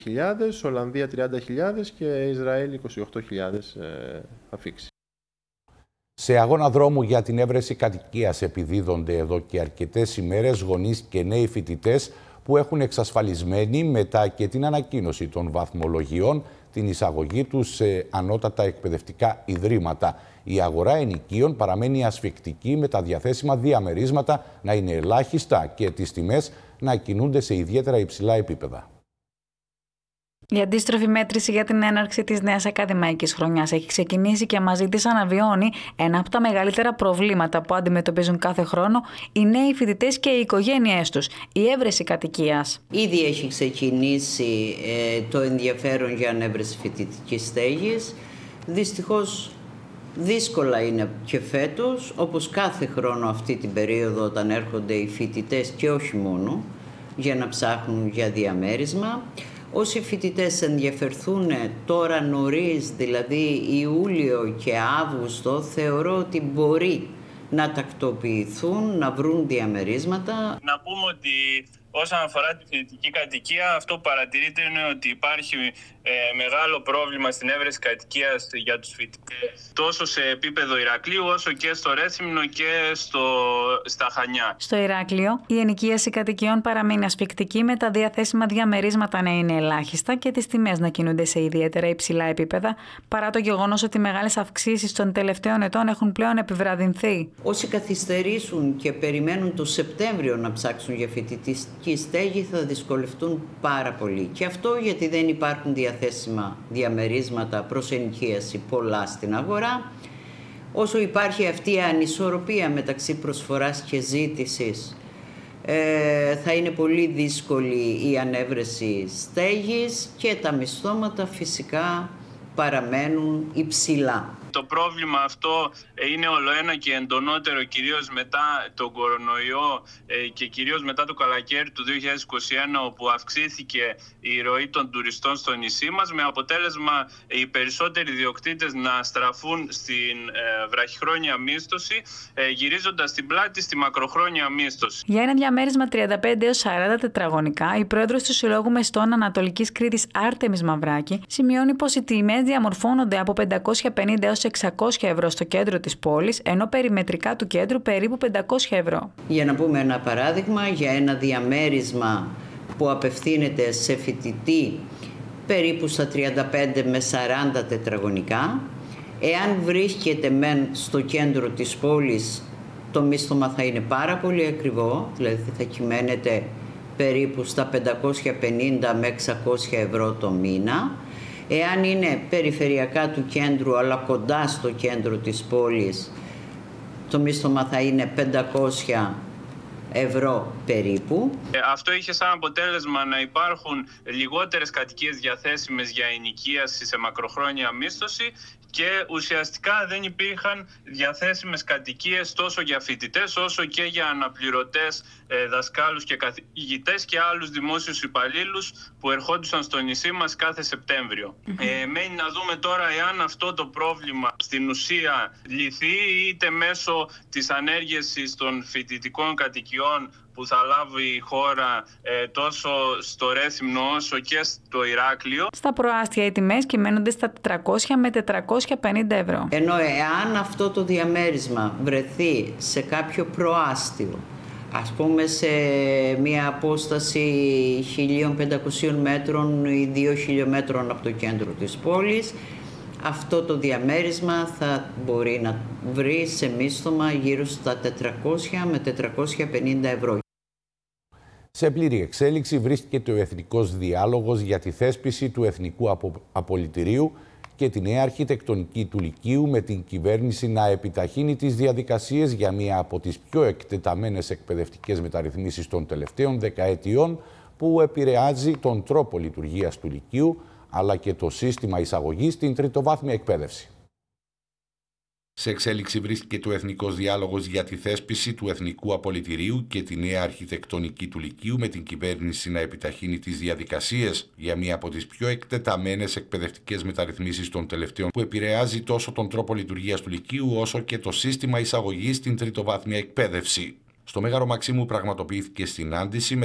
Ολλανδία 30.000 και Ισραήλ 28.000 αφίξεις. Σε αγώνα δρόμου για την έβρεση κατοικίας επιδίδονται εδώ και αρκετές ημέρες γονείς και νέοι φοιτητές που έχουν εξασφαλισμένη μετά και την ανακοίνωση των βαθμολογιών την εισαγωγή τους σε ανώτατα εκπαιδευτικά ιδρύματα. Η αγορά ενοικίων παραμένει ασφικτική με τα διαθέσιμα διαμερίσματα να είναι ελάχιστα και τις τιμές να κινούνται σε ιδιαίτερα υψηλά επίπεδα. Η αντίστροφη μέτρηση για την έναρξη της νέας ακαδημαϊκής χρονιάς έχει ξεκινήσει και μαζί της αναβιώνει ένα από τα μεγαλύτερα προβλήματα που αντιμετωπίζουν κάθε χρόνο οι νέοι φοιτητές και οι οικογένειές τους, η έβρεση κατοικίας. Ήδη έχει ξεκινήσει το ενδιαφέρον για ανέβρεση φοιτητικής στέγης. Δυστυχώς δύσκολα είναι και φέτος, όπως κάθε χρόνο αυτή την περίοδο όταν έρχονται οι φοιτητές και όχι μόνο, για να ψάχνουν για διαμέρισμα. Όσοι φοιτητές ενδιαφερθούν τώρα νωρίς, δηλαδή Ιούλιο και Αύγουστο, θεωρώ ότι μπορεί να τακτοποιηθούν, να βρουν διαμερίσματα. Να πούμε ότι όσον αφορά τη φοιτητική κατοικία, αυτό που παρατηρείται είναι ότι υπάρχει μεγάλο πρόβλημα στην έβρεση κατοικίας για τους φοιτητές, τόσο σε επίπεδο Ηρακλείου, όσο και στο Ρέθυμνο και στα Χανιά. Στο Ηράκλειο, η ενοικίαση κατοικιών παραμένει ασφικτική με τα διαθέσιμα διαμερίσματα να είναι ελάχιστα και τις τιμές να κινούνται σε ιδιαίτερα υψηλά επίπεδα, παρά το γεγονός ότι μεγάλες αυξήσεις των τελευταίων ετών έχουν πλέον επιβραδυνθεί. Όσοι καθυστερήσουν και περιμένουν το Σεπτέμβριο να ψάξουν για φοιτητική στέγη θα δυσκολευτούν πάρα πολύ. Και αυτό γιατί δεν υπάρχουν διαθέσιμα διαμερίσματα προς ενοικίαση πολλά στην αγορά. Όσο υπάρχει αυτή η ανισορροπία μεταξύ προσφοράς και ζήτησης, θα είναι πολύ δύσκολη η ανέβρεση στέγης και τα μισθώματα φυσικά παραμένουν υψηλά. Το πρόβλημα αυτό είναι ολοένα και εντονότερο κυρίως μετά τον κορονοϊό και κυρίως μετά το καλοκαίρι του 2021, όπου αυξήθηκε η ροή των τουριστών στο νησί μας, με αποτέλεσμα οι περισσότεροι ιδιοκτήτες να στραφούν στην βραχυχρόνια μίσθωση, γυρίζοντας την πλάτη στη μακροχρόνια μίσθωση. Για ένα διαμέρισμα 35 έως 40 τετραγωνικά, η πρόεδρος του Συλλόγου Μεστών Ανατολικής Κρήτης Άρτεμις Μαυράκη σημειώνει πως οι τιμές διαμορφώνονται από 550 έως 600 ευρώ στο κέντρο της πόλης, ενώ περιμετρικά του κέντρου περίπου 500 ευρώ. Για να πούμε ένα παράδειγμα, για ένα διαμέρισμα που απευθύνεται σε φοιτητή περίπου στα 35 με 40 τετραγωνικά, εάν βρίσκεται μεν στο κέντρο της πόλης, το μίσθωμα θα είναι πάρα πολύ ακριβό, δηλαδή θα κυμαίνεται περίπου στα 550 με 600 ευρώ το μήνα. Εάν είναι περιφερειακά του κέντρου αλλά κοντά στο κέντρο της πόλης, το μίσθωμα θα είναι 500 ευρώ περίπου. Αυτό είχε σαν αποτέλεσμα να υπάρχουν λιγότερες κατοικίες διαθέσιμες για ενοικίαση σε μακροχρόνια μίσθωση και ουσιαστικά δεν υπήρχαν διαθέσιμες κατοικίες τόσο για φοιτητές όσο και για αναπληρωτές δασκάλους και καθηγητές και άλλους δημόσιους υπαλλήλους που ερχόντουσαν στο νησί μας κάθε Σεπτέμβριο. Μένει να δούμε τώρα εάν αυτό το πρόβλημα στην ουσία λυθεί είτε μέσω της ανέργειας των φοιτητικών κατοικιών που θα λάβει η χώρα τόσο στο Ρέθυμνο όσο και στο Ηράκλειο. Στα προάστια οι τιμές κυμαίνονται στα 400 με 450 ευρώ. Ενώ εάν αυτό το διαμέρισμα βρεθεί σε κάποιο προάστιο, ας πούμε σε μια απόσταση 1.500 μέτρων ή 2 χιλιόμετρων από το κέντρο της πόλης, αυτό το διαμέρισμα θα μπορεί να βρει σε μίσθωμα γύρω στα 400 με 450 ευρώ. Σε πλήρη εξέλιξη βρίσκεται ο Εθνικός Διάλογος για τη θέσπιση του Εθνικού Απολυτηρίου και τη νέα αρχιτεκτονική του Λυκείου, με την κυβέρνηση να επιταχύνει τις διαδικασίες για μία από τις πιο εκτεταμένες εκπαιδευτικές μεταρρυθμίσεις των τελευταίων δεκαετιών, που επηρεάζει τον τρόπο λειτουργίας του Λυκείου αλλά και το σύστημα εισαγωγής στην τριτοβάθμια εκπαίδευση. Σε εξέλιξη βρίσκεται ο Εθνικός Διάλογος για τη θέσπιση του Εθνικού Απολυτηρίου και τη νέα αρχιτεκτονική του Λυκείου, με την κυβέρνηση να επιταχύνει τις διαδικασίες για μία από τις πιο εκτεταμένες εκπαιδευτικές μεταρρυθμίσεις των τελευταίων, που επηρεάζει τόσο τον τρόπο λειτουργίας του Λυκείου όσο και το σύστημα εισαγωγής στην τριτοβάθμια εκπαίδευση. Στο Μέγαρο Μαξίμου πραγματοποιήθηκε συνάντηση